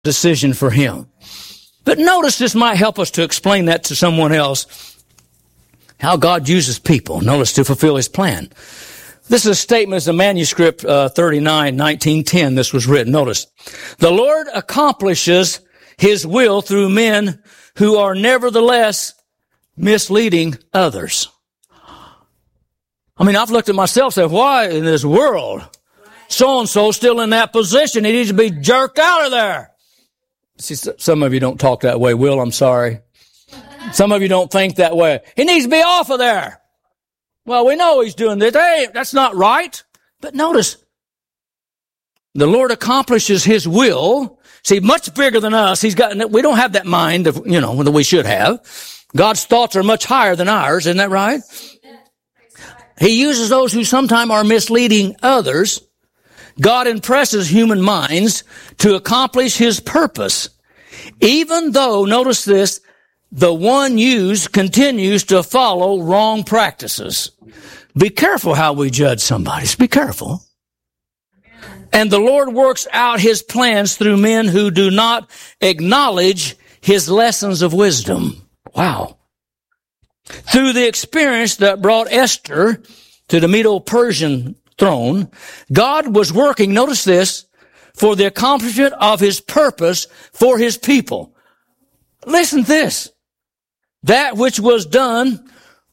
decision for him. But notice this might help us to explain that to someone else, how God uses people, notice, to fulfill his plan. This is a statement, it's a manuscript 39, 1910, this was written. Notice, the Lord accomplishes his will through men who are nevertheless misleading others. I mean, I've looked at myself and said, why in this world so-and-so still in that position? He needs to be jerked out of there. See, some of you don't talk that way, Will, I'm sorry. Some of you don't think that way. He needs to be off of there. Well, we know he's doing this. Hey, that's not right. But notice, the Lord accomplishes his will. See, much bigger than us. We don't have that mind of, that we should have. God's thoughts are much higher than ours. Isn't that right? He uses those who sometimes are misleading others. God impresses human minds to accomplish his purpose. Even though, notice this, the one used continues to follow wrong practices. Be careful how we judge somebody. Be careful. And the Lord works out his plans through men who do not acknowledge his lessons of wisdom. Wow. Through the experience that brought Esther to the Medo-Persian throne, God was working, notice this, for the accomplishment of his purpose for his people. Listen to this. That which was done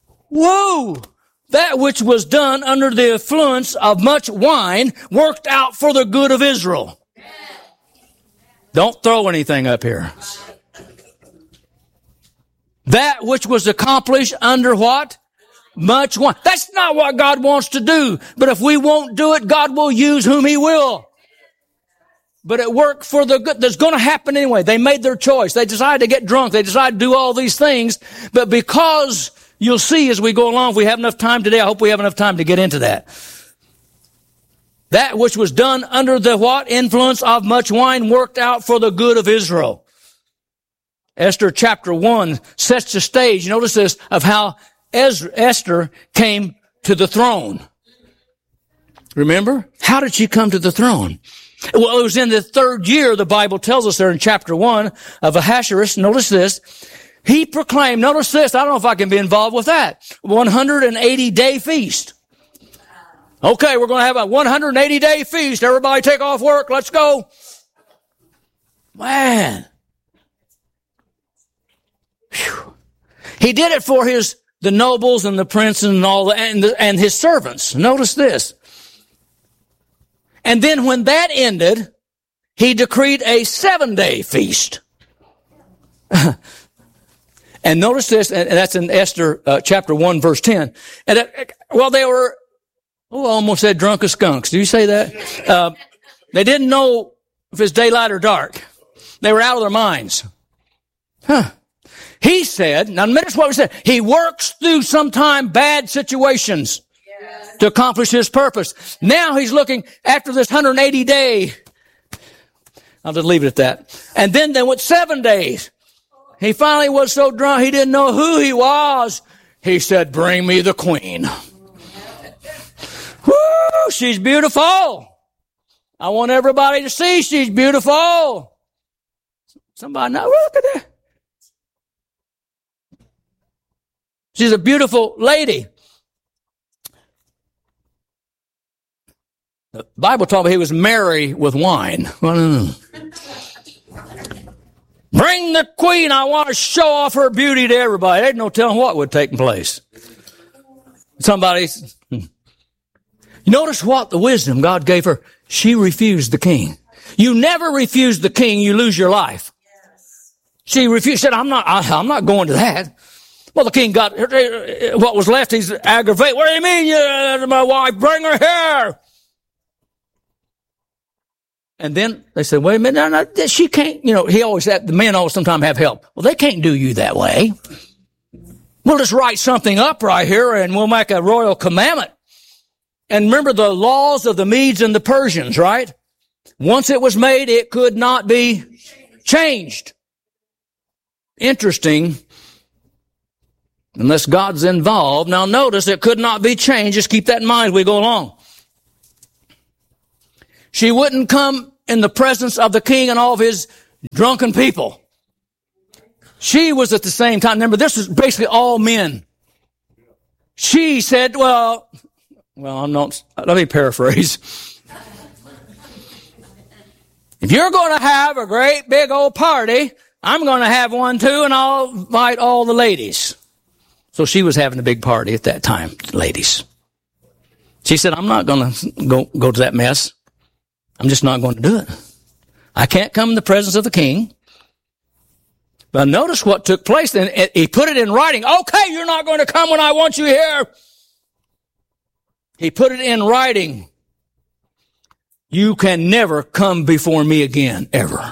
under the influence of much wine worked out for the good of Israel. Don't throw anything up here. That which was accomplished under what? Much wine. That's not what God wants to do. But if we won't do it, God will use whom he will. But it worked for the good. That's going to happen anyway. They made their choice. They decided to get drunk. They decided to do all these things. But because you'll see as we go along, if we have enough time today, I hope we have enough time to get into that. That which was done under the what? Influence of much wine worked out for the good of Israel. Esther chapter 1 sets the stage. Notice this, of how Esther came to the throne. Remember? How did she come to the throne? Well, it was in the 3rd year, the Bible tells us there in chapter 1 of Ahasuerus. Notice this. He proclaimed, notice this, I don't know if I can be involved with that, 180-day feast. Okay, we're going to have a 180-day feast. Everybody take off work. Let's go. Man. Whew. He did it for the nobles and the princes and all and his servants. Notice this. And then when that ended, he decreed a 7-day feast. And notice this, and that's in Esther chapter 1, verse 10. And they were, I almost said drunk as skunks. Do you say that? They didn't know if it's daylight or dark. They were out of their minds. He said, now notice what we said, he works through sometime bad situations to accomplish his purpose. Now he's looking after this 180-day. I'll just leave it at that. And then they went 7 days. He finally was so drunk he didn't know who he was. He said, bring me the queen. Woo, she's beautiful. I want everybody to see she's beautiful. Somebody now, look at that. She's a beautiful lady. The Bible told me he was merry with wine. Bring the queen. I want to show off her beauty to everybody. There's no telling what would take place. Notice what the wisdom God gave her. She refused the king. You never refuse the king, you lose your life. She refused, said, I'm not going to that. Well, the king got what was left. He's aggravated. What do you mean, my wife? Bring her here. And then they said, wait a minute, no, she can't, the men always sometimes have help. Well, they can't do you that way. We'll just write something up right here and we'll make a royal commandment. And remember the laws of the Medes and the Persians, right? Once it was made, it could not be changed. Interesting. Unless God's involved. Now notice it could not be changed. Just keep that in mind as we go along. She wouldn't come in the presence of the king and all of his drunken people. She was at the same time. Remember, this was basically all men. She said, well, I'm not, let me paraphrase. If you're going to have a great big old party, I'm going to have one too, and I'll invite all the ladies. So she was having a big party at that time, ladies. She said, I'm not going to go to that mess. I'm just not going to do it. I can't come in the presence of the king. But notice what took place. And he put it in writing. Okay, you're not going to come when I want you here. He put it in writing. You can never come before me again, ever.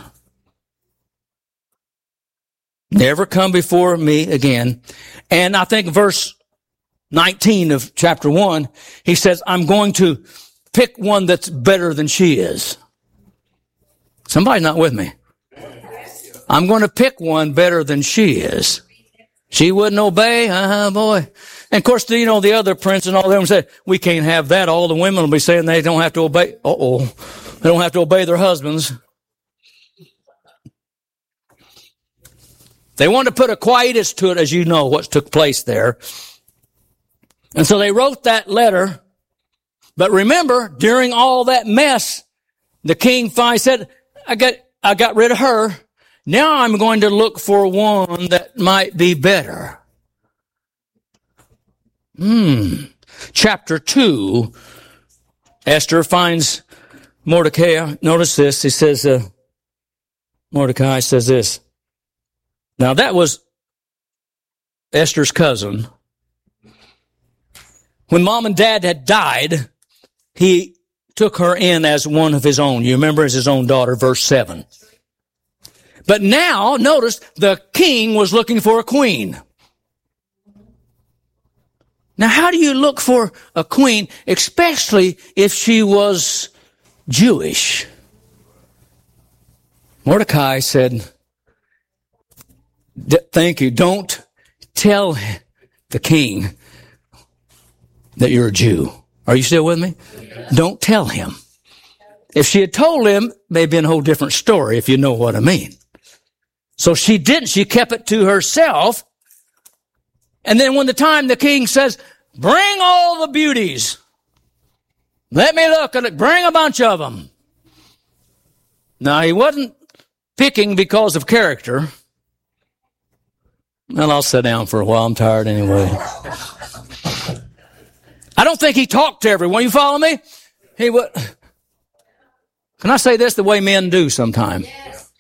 Never come before me again. And I think verse 19 of chapter 1, he says, I'm going to pick one that's better than she is. Somebody's not with me. I'm going to pick one better than she is. She wouldn't obey. Boy. And of course, the other prince and all of them said, we can't have that. All the women will be saying they don't have to obey. They don't have to obey their husbands. They wanted to put a quietus to it, as you know, what took place there. And so they wrote that letter. But remember, during all that mess, the king finally said, I got rid of her. Now I'm going to look for one that might be better. Chapter 2, Esther finds Mordecai. Notice this. He says, Mordecai says this. Now that was Esther's cousin. When mom and dad had died, he took her in as one of his own. You remember, as his own daughter, verse 7. But now, notice, the king was looking for a queen. Now, how do you look for a queen, especially if she was Jewish? Mordecai said, thank you. Don't tell the king that you're a Jew. Are you still with me? Don't tell him. If she had told him, it may have been a whole different story, if you know what I mean. So she didn't. She kept it to herself. And then when the king says, bring all the beauties. Let me look at it. Bring a bunch of them. Now, he wasn't picking because of character. Well, I'll sit down for a while. I'm tired anyway. I don't think he talked to everyone. You follow me? He would. Can I say this the way men do sometimes?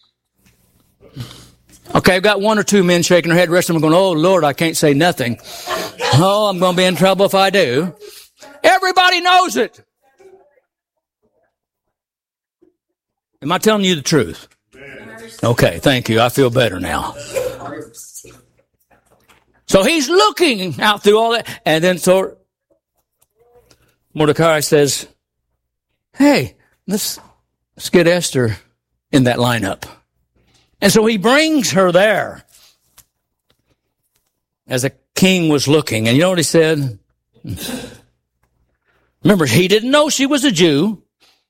Okay, I've got one or two men shaking their head. The rest of them are going, oh, Lord, I can't say nothing. Oh, I'm going to be in trouble if I do. Everybody knows it. Am I telling you the truth? Okay, thank you. I feel better now. So he's looking out through all that. And then so Mordecai says, hey, let's get Esther in that lineup. And so he brings her there as the king was looking. And you know what he said? Remember, he didn't know she was a Jew.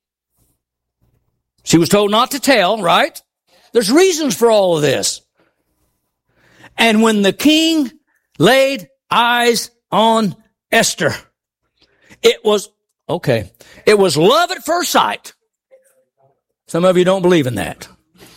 She was told not to tell, right? There's reasons for all of this. And when the king laid eyes on Esther, it was love at first sight. Some of you don't believe in that.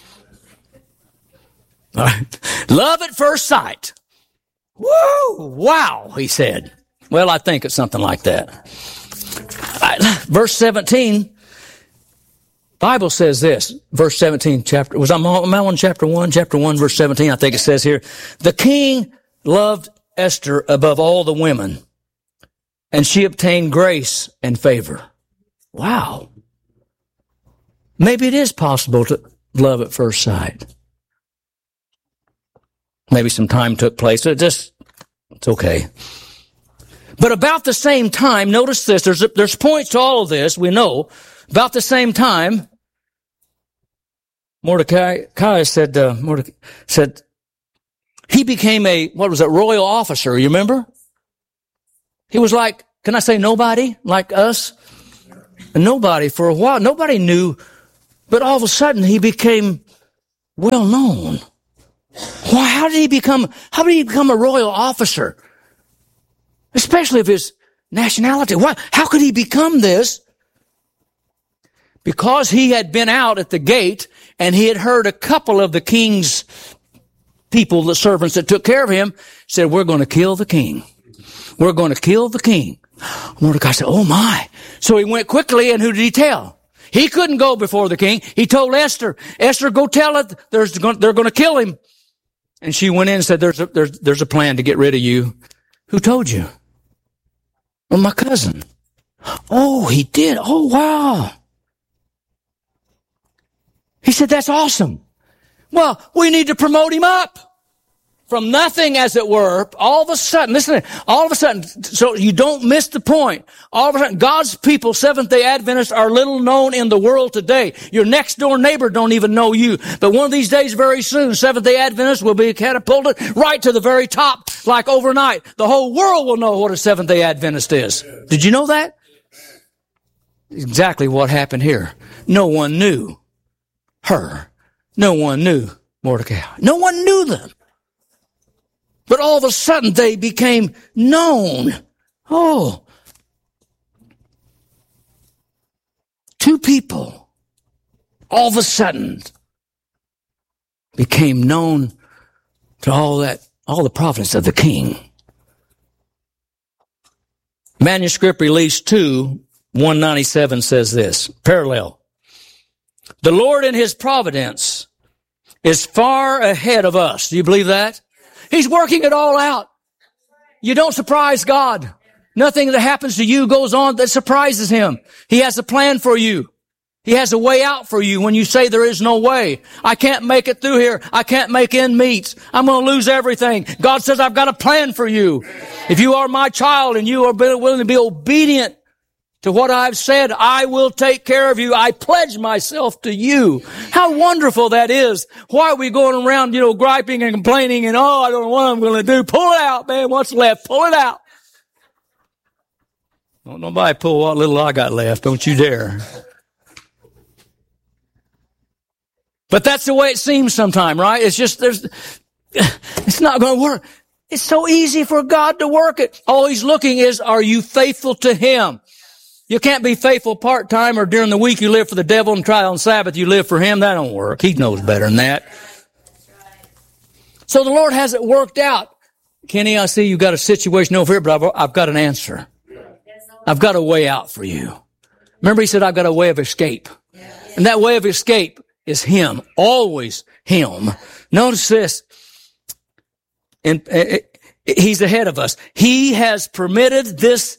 All right. Love at first sight. Woo! Wow, he said. Well, I think it's something like that. Verse 17, Bible says this. Verse 17, am I on chapter 1? Chapter 1, verse 17, I think it says here. The king loved Esther above all the women, and she obtained grace and favor. Wow. Maybe it is possible to love at first sight. Maybe some time took place. It's okay. But about the same time, notice this, there's points to all of this, we know. About the same time, Mordecai said, he became royal officer, you remember? He was like, can I say nobody, like us? Nobody for a while. Nobody knew, but all of a sudden he became well known. Why? How did he become a royal officer? Especially of his nationality. Why? How could he become this? Because he had been out at the gate and he had heard a couple of the king's people, the servants that took care of him, said, we're going to kill the king. We're going to kill the king. Mordecai said, oh my. So he went quickly, and who did he tell? He couldn't go before the king. He told Esther, Esther, go tell it. They're going to kill him. And she went in and said, there's a plan to get rid of you. Who told you? Well, my cousin. Oh, he did. Oh, wow. He said, that's awesome. Well, we need to promote him up from nothing, as it were. All of a sudden, listen, all of a sudden, so you don't miss the point. All of a sudden, God's people, Seventh-day Adventists, are little known in the world today. Your next door neighbor don't even know you. But one of these days, very soon, Seventh-day Adventists will be catapulted right to the very top, like overnight. The whole world will know what a Seventh-day Adventist is. Did you know that? Exactly what happened here. No one knew her. No one knew Mordecai. No one knew them. But all of a sudden they became known. Oh. Two people all of a sudden became known to all the providence of the king. Manuscript Release 2, 197 says this, parallel. The Lord in His providence is far ahead of us. Do you believe that? He's working it all out. You don't surprise God. Nothing that happens to you goes on that surprises Him. He has a plan for you. He has a way out for you when you say there is no way. I can't make it through here. I can't make ends meet. I'm going to lose everything. God says, I've got a plan for you. If you are my child and you are willing to be obedient to what I've said, I will take care of you. I pledge myself to you. How wonderful that is. Why are we going around, griping and complaining and, I don't know what I'm going to do. Pull it out, man. What's left? Pull it out. Don't nobody pull what little I got left. Don't you dare. But that's the way it seems sometimes, right? It's just, it's not going to work. It's so easy for God to work it. All He's looking is, are you faithful to Him? You can't be faithful part-time or during the week you live for the devil and try on Sabbath you live for Him. That don't work. He knows better than that. So the Lord has it worked out. Kenny, I see you've got a situation over here, but I've got an answer. I've got a way out for you. Remember He said, I've got a way of escape. And that way of escape is Him. Always Him. Notice this. And He's ahead of us. He has permitted this.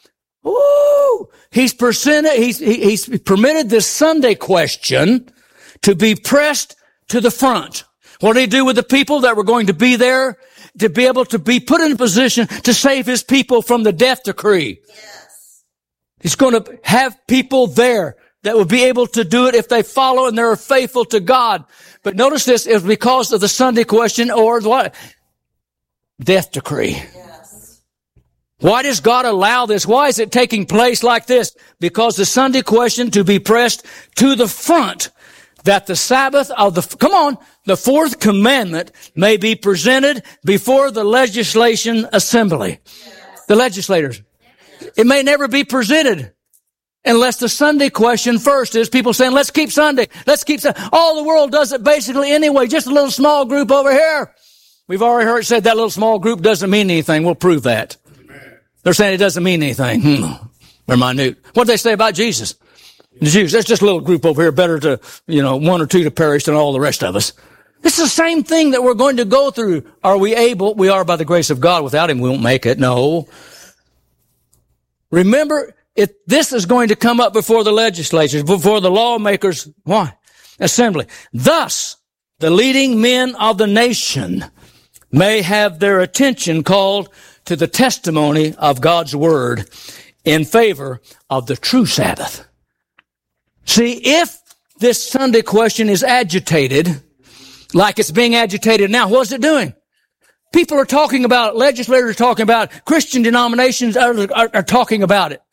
He's permitted this Sunday question to be pressed to the front. What did He do with the people that were going to be there to be able to be put in a position to save His people from the death decree? Yes. He's going to have people there that will be able to do it if they follow and they're faithful to God. But notice this, it's because of the Sunday question or what? Death decree. Yes. Why does God allow this? Why is it taking place like this? Because the Sunday question to be pressed to the front, that the Sabbath of the fourth commandment may be presented before the legislation assembly. Yes. The legislators. It may never be presented unless the Sunday question first is people saying, let's keep Sunday. Let's keep Sunday. All the world does it basically anyway. Just a little small group over here. We've already heard it said that little small group doesn't mean anything. We'll prove that. They're saying it doesn't mean anything. They're minute. What did they say about Jesus? The Jews, that's just a little group over here, better to, one or two to perish than all the rest of us. It's the same thing that we're going to go through. Are we able? We are by the grace of God. Without Him, we won't make it. No. Remember, this is going to come up before the legislatures, before the lawmakers. Why? Assembly. Thus, the leading men of the nation may have their attention called to the testimony of God's word in favor of the true Sabbath. See, if this Sunday question is agitated, like it's being agitated now, what's it doing? People are talking about it. Legislators are talking about it. Christian denominations are talking about it.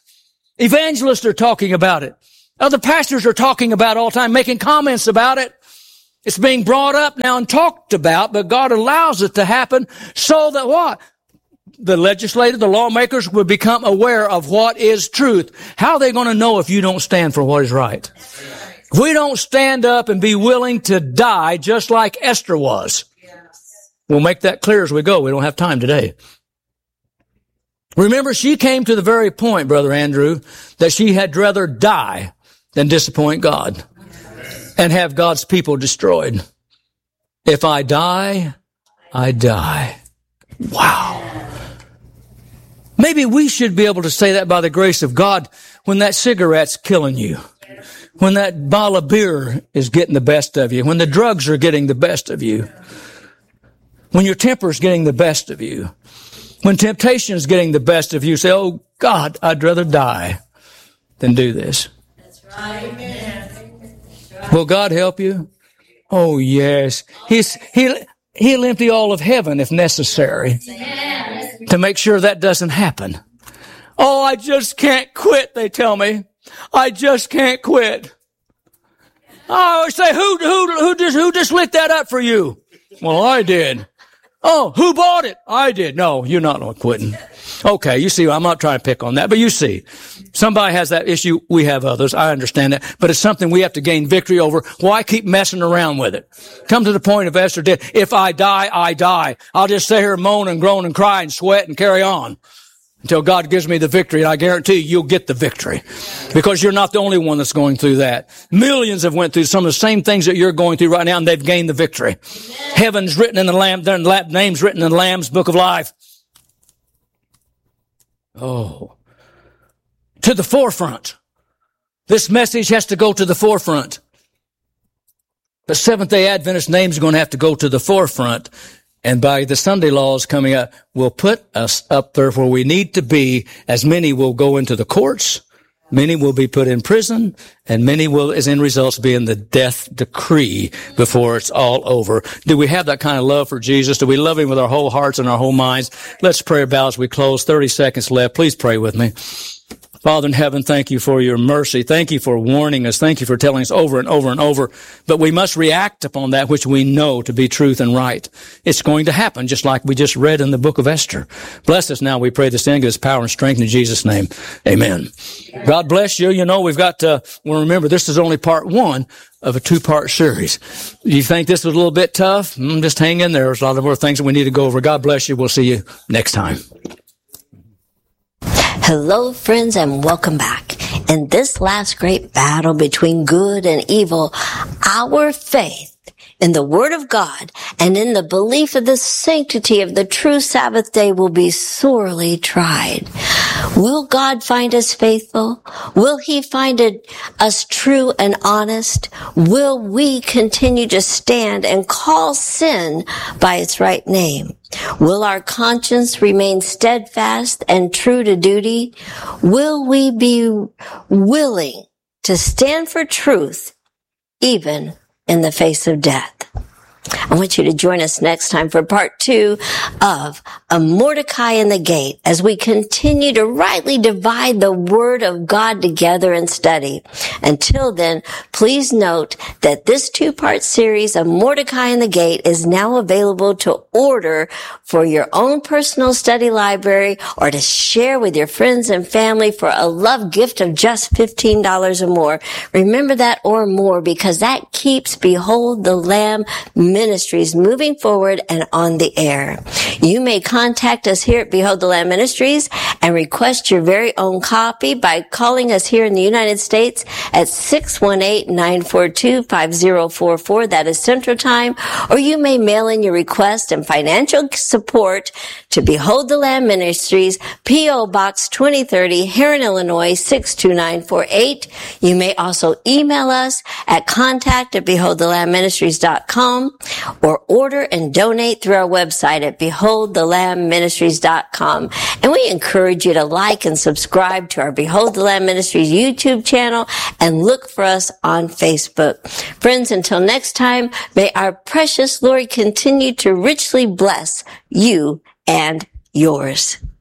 Evangelists are talking about it. Other pastors are talking about it all the time, making comments about it. It's being brought up now and talked about, but God allows it to happen so that what? The legislative, the lawmakers will become aware of what is truth. How are they going to know if you don't stand for what is right? If we don't stand up and be willing to die just like Esther was. We'll make that clear as we go. We don't have time today. Remember, she came to the very point, Brother Andrew, that she had rather die than disappoint God and have God's people destroyed. If I die, I die. Wow. Maybe we should be able to say that by the grace of God when that cigarette's killing you, when that bottle of beer is getting the best of you, when the drugs are getting the best of you, when your temper's getting the best of you, when temptation is getting the best of you. Say, oh God, I'd rather die than do this. That's right. Will God help you? Oh yes. He'll empty all of heaven if necessary to make sure that doesn't happen. Oh, I just can't quit, they tell me. I just can't quit. I always say, who just lit that up for you? Well, I did. Oh, who bought it? I did. No, you're not quitting. Okay, you see, I'm not trying to pick on that, but you see, somebody has that issue. We have others. I understand that, but it's something we have to gain victory over. Why keep messing around with it? Come to the point of Esther did. If I die, I die. I'll just sit here and moan and groan and cry and sweat and carry on until God gives me the victory. And I guarantee you'll get the victory because you're not the only one that's going through that. Millions have went through some of the same things that you're going through right now, and they've gained the victory. Heaven's written in the Lamb, their name's written in the Lamb's book of life. Oh, to the forefront. This message has to go to the forefront. The Seventh-day Adventist names are going to have to go to the forefront. And by the Sunday laws coming up, will put us up there where we need to be, as many will go into the courts, many will be put in prison, and many will, as end results, be in the death decree before it's all over. Do we have that kind of love for Jesus? Do we love him with our whole hearts and our whole minds? Let's pray about as we close. 30 seconds left. Please pray with me. Father in heaven, thank you for your mercy. Thank you for warning us. Thank you for telling us over and over and over. But we must react upon that which we know to be truth and right. It's going to happen just like we just read in the book of Esther. Bless us now, we pray this in, give us power and strength in Jesus' name. Amen. God bless you. You know, we've got well, remember, this is only part one of a two-part series. You think this was a little bit tough? Just hang in there. There's a lot of more things that we need to go over. God bless you. We'll see you next time. Hello, friends, and welcome back. In this last great battle between good and evil, our faith in the Word of God and in the belief of the sanctity of the true Sabbath day will be sorely tried. Will God find us faithful? Will He find us true and honest? Will we continue to stand and call sin by its right name? Will our conscience remain steadfast and true to duty? Will we be willing to stand for truth even in the face of death? I want you to join us next time for part 2 of A Mordecai in the Gate as we continue to rightly divide the Word of God together and study. Until then, please note that this 2-part series of Mordecai in the Gate is now available to order for your own personal study library or to share with your friends and family for a love gift of just $15 or more. Remember that or more because that keeps Behold the Lamb Ministries moving forward and on the air. You may contact us here at Behold the Lamb Ministries and request your very own copy by calling us here in the United States at 618-942-5044. That is Central Time. Or you may mail in your request and financial support to Behold the Lamb Ministries, P.O. Box 2030, Heron, Illinois 62948. You may also email us at contact@beholdthelambministries.com or order and donate through our website at beholdthelambministries.com. And we encourage you to like and subscribe to our Behold the Lamb Ministries YouTube channel and look for us on Facebook. Friends, until next time, may our precious Lord continue to richly bless you and yours.